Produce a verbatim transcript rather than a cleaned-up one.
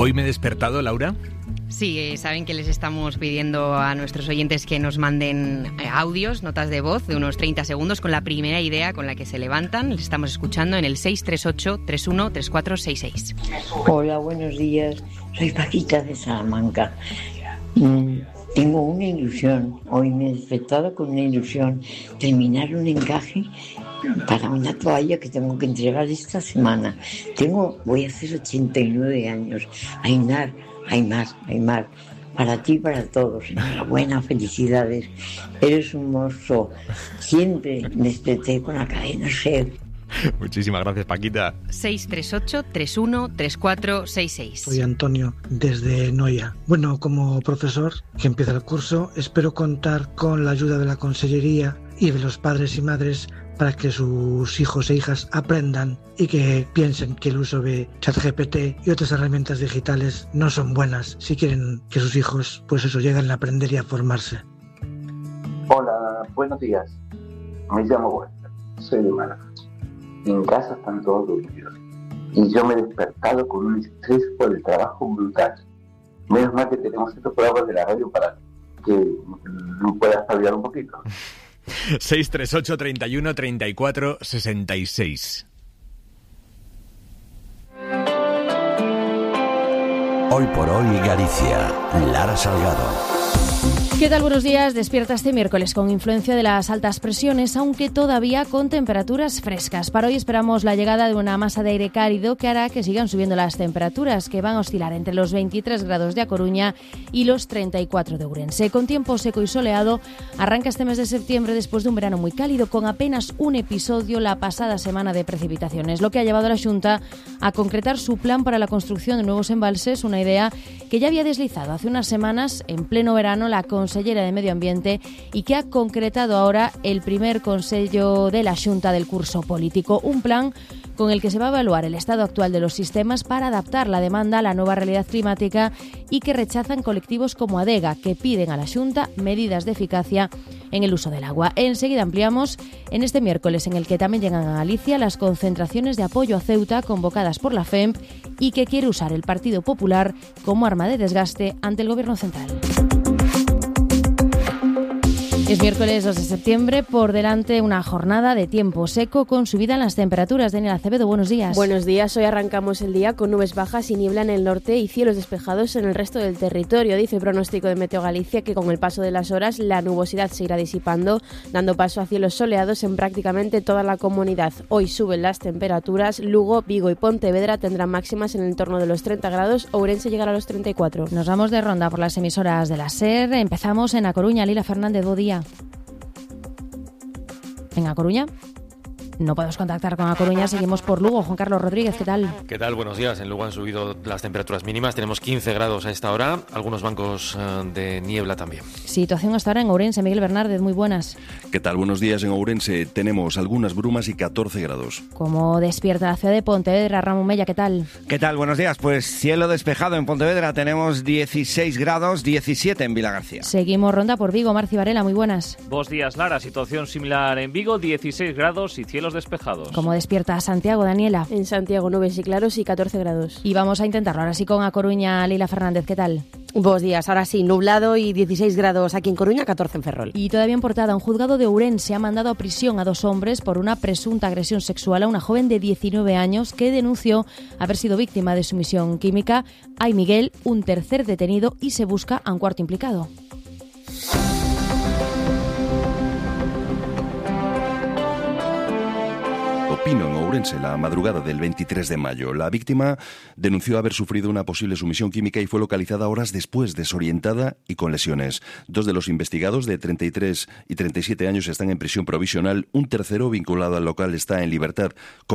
¿Hoy me he despertado, Laura? Sí, eh, saben que les estamos pidiendo a nuestros oyentes que nos manden eh, audios, notas de voz de unos treinta segundos con la primera idea con la que se levantan. Les estamos escuchando en el seis tres ocho, tres uno tres cuatro seis seis. Hola, buenos días. Soy Paquita de Salamanca. Mm, tengo una ilusión. Hoy me he despertado con una ilusión. Terminar un encaje para una toalla que tengo que entregar esta semana. Tengo, voy a hacer ochenta y nueve años. Ainar, Aymar, Aymar, para ti y para todos. Enhorabuena, felicidades. Eres un monstruo. Siempre desperté con la cadena SER. Muchísimas gracias, Paquita. seis tres ocho, tres uno tres cuatro seis seis. Soy Antonio, desde Noia. Bueno, como profesor que empieza el curso, espero contar con la ayuda de la Consellería y de los padres y madres para que sus hijos e hijas aprendan y que piensen que el uso de ChatGPT y otras herramientas digitales no son buenas si quieren que sus hijos, pues eso, lleguen a aprender y a formarse. Hola, buenos días. Me llamo Walter, soy de Málaga. En casa están todos dormidos y yo me he despertado con un estrés por el trabajo brutal. Menos mal que tenemos estos programas de la radio para que me pueda espabilar un poquito. seis tres ocho, treinta y uno, treinta y cuatro, sesenta y seis. Hoy por hoy Galicia, Lara Salgado. ¿Qué tal? Buenos días. Despierta este miércoles con influencia de las altas presiones, aunque todavía con temperaturas frescas. Para hoy esperamos la llegada de una masa de aire cálido que hará que sigan subiendo las temperaturas, que van a oscilar entre los veintitrés grados de A Coruña y los treinta y cuatro de Ourense. Con tiempo seco y soleado, arranca este mes de septiembre después de un verano muy cálido, con apenas un episodio la pasada semana de precipitaciones, lo que ha llevado a la Xunta a concretar su plan para la construcción de nuevos embalses, una idea que ya había deslizado hace unas semanas, en pleno verano, la consellera de Medio Ambiente, y que ha concretado ahora el primer Consello de la Xunta del curso político. Un plan con el que se va a evaluar el estado actual de los sistemas para adaptar la demanda a la nueva realidad climática y que rechazan colectivos como Adega, que piden a la Xunta medidas de eficacia en el uso del agua. Enseguida ampliamos en este miércoles, en el que también llegan a Galicia las concentraciones de apoyo a Ceuta convocadas por la FEMP y que quiere usar el Partido Popular como arma de desgaste ante el Gobierno central. Es miércoles dos de septiembre, por delante una jornada de tiempo seco con subida en las temperaturas. Daniel Acevedo, buenos días. Buenos días, hoy arrancamos el día con nubes bajas y niebla en el norte y cielos despejados en el resto del territorio. Dice el pronóstico de Meteo Galicia que con el paso de las horas la nubosidad se irá disipando, dando paso a cielos soleados en prácticamente toda la comunidad. Hoy suben las temperaturas, Lugo, Vigo y Pontevedra tendrán máximas en el entorno de los treinta grados, Ourense llegará a los treinta y cuatro. Nos vamos de ronda por las emisoras de la SER. Empezamos en A Coruña. Lila Fernández, buen día. En A Coruña no podemos contactar con A Coruña, seguimos por Lugo. Juan Carlos Rodríguez, ¿qué tal? ¿Qué tal? Buenos días. En Lugo han subido las temperaturas mínimas, tenemos quince grados a esta hora, algunos bancos uh, de niebla también. Situación hasta ahora en Ourense. Miguel Bernárdez, muy buenas. ¿Qué tal? Buenos días. En Ourense tenemos algunas brumas y catorce grados. Como despierta la ciudad de Pontevedra, Ramón Mella, ¿qué tal? ¿Qué tal? Buenos días. Pues cielo despejado en Pontevedra, tenemos dieciséis grados, diecisiete en Vilagarcía. Seguimos ronda por Vigo. Marci Varela, muy buenas. Buenos días, Lara. Situación similar en Vigo, dieciséis grados y cielos despejados. Como despierta Santiago, Daniela. En Santiago nubes y claros y catorce grados. Y vamos a intentarlo ahora sí con A Coruña. Lila Fernández, ¿qué tal? Buenos días, ahora sí, nublado y dieciséis grados aquí en Coruña, catorce en Ferrol. Y todavía en portada, un juzgado de Ourense ha mandado a prisión a dos hombres por una presunta agresión sexual a una joven de diecinueve años que denunció haber sido víctima de sumisión química. Hay Miguel, un tercer detenido, y se busca a un cuarto implicado. Pino, en Ourense, la madrugada del veintitrés de mayo. La víctima denunció haber sufrido una posible sumisión química y fue localizada horas después, desorientada y con lesiones. Dos de los investigados, de treinta y tres y treinta y siete años, están en prisión provisional. Un tercero, vinculado al local, está en libertad